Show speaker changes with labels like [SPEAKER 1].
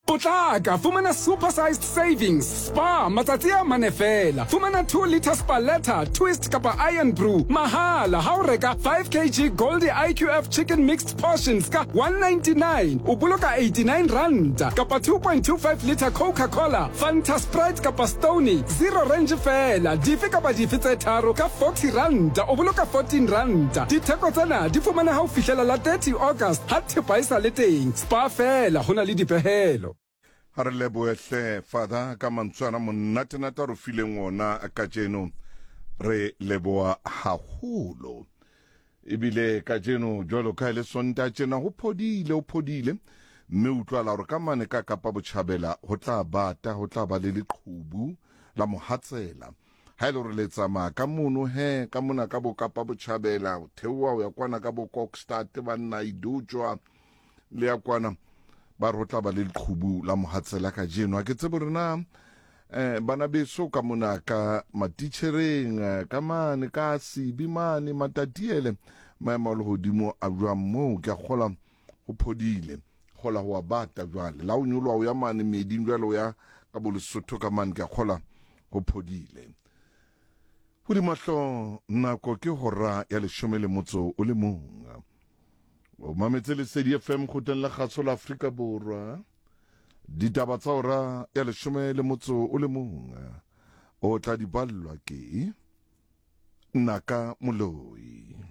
[SPEAKER 1] Potlaka, fumana super-sized savings. Spar, matsatsi a mane fela. Fumana 2 liters per letter, twist kapa iron brew. Mahala, ha o reka 5 kg Goldie IQF chicken mixed portions ka 199. Uboloka 89 rand. Kapa 2.25 liter Coca-Cola. Fanta Sprite kapa Stony. 0 range fela. Dife kapa dife tse tharo ka 40 rand. Uboloka 14 rand. Ditheko tsena di fumana ha o fihlela la 30 August. Ha thepa e sa le teng. Spar fela, hona le dipehelo.
[SPEAKER 2] Hare leboehle fada ka mantswana monnatenata ro fileng ona ka jeno re leboa haholo ebile ka jeno jolo ka le sonta tjena ho phodile mme utlwala hore ka mane ka Kapa Botjhabela ho tla ba le leqhubu la mohatsela ha ile re letsama ka mono ka mona ka bo Kapa Botjhabela thewa ho ya kwana ka bo Kokstad ba nna idujwa le ya kwana ba rotla ba le leqhubu la mohatsela ka jeno a ke tsebo rena bana beso ka mona ka matitjhereng ka mane ka sibimane matatiele maemo le hodimo a jwa mo ke gola ho phodile gola ho abata jwale la o nyolwa o ya mane meding jwale o ya ka bo Lesotho ka mane ke gola ho phodile ho di mahlo nako ke hora ya 11 o mametse Lesedi FM khoteng la kgatso la Afrika Borwa ditaba tsa hora ya 11 o tla di ballwa ke Naka Moloi.